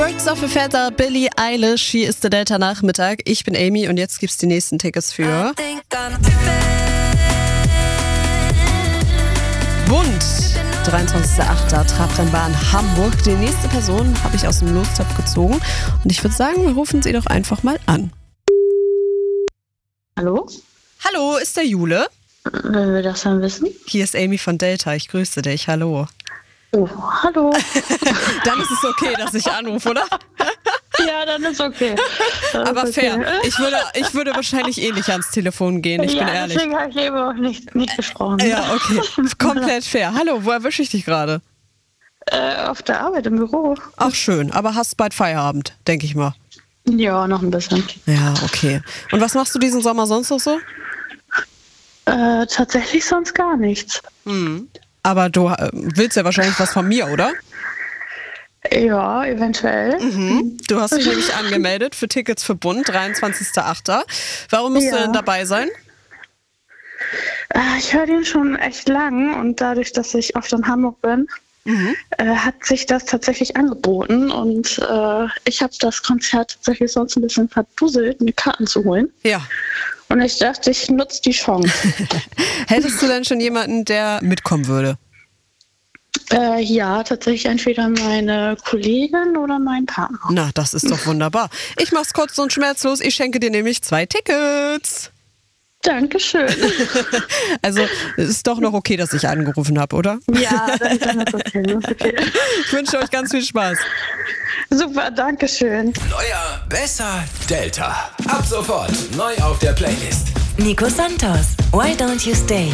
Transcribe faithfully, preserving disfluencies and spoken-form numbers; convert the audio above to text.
Birds of a Feather, Billie Eilish, hier ist der Delta Nachmittag. Ich bin Amy und jetzt gibt's die nächsten Tickets für Bund. dreiundzwanzigster achter Trabrennbahn Hamburg. Die nächste Person habe ich aus dem Lostopf gezogen und ich würde sagen, wir rufen sie doch einfach mal an. Hallo? Hallo, ist der Jule? Wenn wir das dann wissen. Hier ist Amy von Delta, ich grüße dich, hallo. Oh, hallo. Dann ist es okay, dass ich anrufe, oder? Ja, dann ist okay. Dann Aber ist okay. fair, ich würde, ich würde wahrscheinlich eh nicht ans Telefon gehen, ich ja, bin ehrlich. Deswegen habe ich eben auch nicht, nicht gesprochen. Ja, okay, komplett fair. Hallo, wo erwische ich dich gerade? Äh, auf der Arbeit im Büro. Ach schön, aber hast bald Feierabend, denke ich mal. Ja, noch ein bisschen. Ja, okay. Und was machst du diesen Sommer sonst noch so? Äh, tatsächlich sonst gar nichts. Hm. Aber du äh, willst ja wahrscheinlich was von mir, oder? Ja, eventuell. Mhm. Du hast dich nämlich angemeldet für Tickets für Bund, dreiundzwanzigster achter Warum musst Ja. du denn dabei sein? Äh, ich höre den schon echt lang und dadurch, dass ich oft in Hamburg bin, Mhm. äh, hat sich das tatsächlich angeboten und äh, ich habe das Konzert tatsächlich sonst ein bisschen verduselt, mir Karten zu holen. Ja. Und ich dachte, ich nutze die Chance. Hättest du denn schon jemanden, der mitkommen würde? Äh, ja, tatsächlich entweder meine Kollegin oder mein Partner. Na, das ist doch wunderbar. Ich mach's kurz und schmerzlos. Ich schenke dir nämlich zwei Tickets. Dankeschön. Also, es ist doch noch okay, dass ich angerufen habe, oder? Ja, dann, dann ist okay, das ist okay. Ich wünsche euch ganz viel Spaß. Super, Dankeschön. Neuer, besser, Delta. Ab sofort neu auf der Playlist. Nico Santos, Why Don't You Stay?